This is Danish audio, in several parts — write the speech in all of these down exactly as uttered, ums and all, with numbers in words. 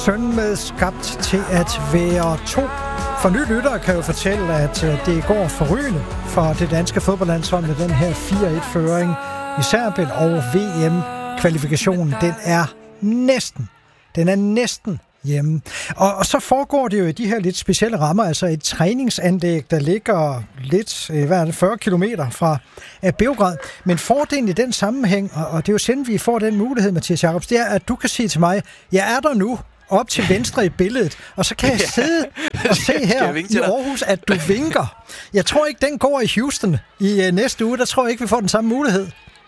Søn med skabt til at være to. For nye lyttere kan jo fortælle, at det går forrygende for det danske fodboldlandshold med den her fire et-føring i Serbien, og V M-kvalifikationen, den er næsten, den er næsten hjemme. Og, og så foregår det jo i de her lidt specielle rammer, altså et træningsanlæg, der ligger lidt, hvad er det, fyrre kilometer fra Beograd. Men fordelen i den sammenhæng, og, og det er jo sjældent, vi får den mulighed, Mathias Jacobs, det er, at du kan sige til mig, jeg er der nu, op til venstre i billedet, og så kan jeg sidde og se her i Aarhus, at du vinker. Jeg tror ikke, den går i Houston i uh, næste uge. Der tror jeg ikke, vi får den samme mulighed.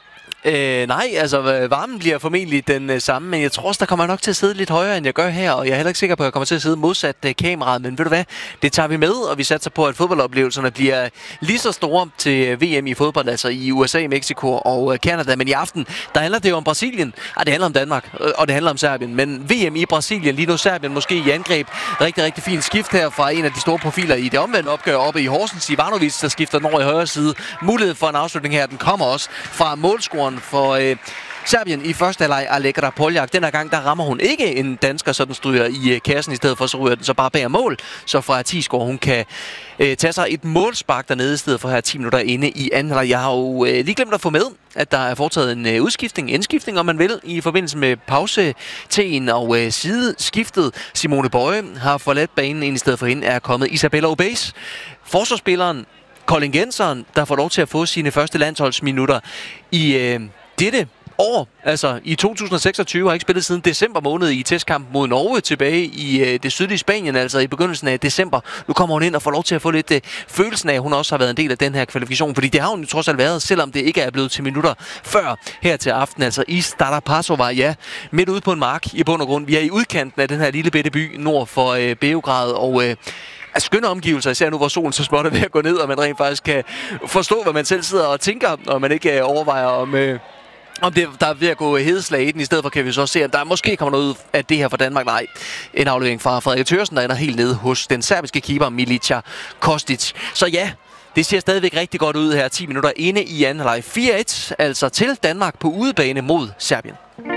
Øh, nej, altså varmen bliver formentlig den øh, samme, men jeg tror også, der kommer nok til at sidde lidt højere, end jeg gør her, og jeg er heller ikke sikker på, at jeg kommer til at sidde modsat øh, kameraet, men ved du hvad, det tager vi med, og vi satser på, at fodboldoplevelserne bliver lige så store til V M i fodbold, altså i U S A, Mexico og øh, Canada, men i aften, der handler det jo om Brasilien, ah, det handler om Danmark, øh, og det handler om Serbien, men V M i Brasilien, lige nu Serbien måske i angreb, rigtig, rigtig fint skift her fra en af de store profiler i det omvendte opgør oppe i Horsens, Ivanovic, der skifter den over i højre side. Mulighed for en afslutning her, den kommer også fra målscoren for øh, Serbien i første halvleg, Allegra Poljak. Den her gang, der rammer hun ikke en dansker, så den stryger i øh, kassen i stedet for, så ryger den så bare bag mål. Så fra Tisgaard, hun kan øh, tage sig et målspark dernede i stedet for her ti minutter inde i anden halvleg. Jeg har jo øh, lige glemt at få med, at der er foretaget en øh, udskiftning, indskiftning om man vil, i forbindelse med pause-teen og øh, sideskiftet. Simone Bøje har forladt banen, ind i stedet for hende er kommet Isabella Obeis. Forsvarsspilleren Colin Genseren, der får lov til at få sine første landsholdsminutter i øh, dette år, altså i to tusind seksogtyve, har ikke spillet siden december måned i testkamp mod Norge tilbage i øh, det sydlige Spanien, altså i begyndelsen af december. Nu kommer hun ind og får lov til at få lidt øh, følelsen af, at hun også har været en del af den her kvalifikation, fordi det har hun jo trods alt været, selvom det ikke er blevet til minutter før her til aften, altså i Stara Pazova, ja, midt ude på en mark i bund og grund. Vi er i udkanten af den her lille bitte by nord for øh, Beograd, og øh, af skønne omgivelser, især nu hvor solen så småt er ved at gå ned, og man rent faktisk kan forstå, hvad man selv sidder og tænker, og man ikke øh, overvejer om... Øh, Om det, der er ved at gå hedeslag i den, i stedet for kan vi så se, at der måske kommer noget ud af det her for Danmark. Nej, en aflevering fra Frederik Thørsen, der ender helt nede hos den serbiske keeper Milica Kostic. Så ja, det ser stadigvæk rigtig godt ud her. ti minutter inde i anden halvleg. fire et, altså til Danmark på udebane mod Serbien.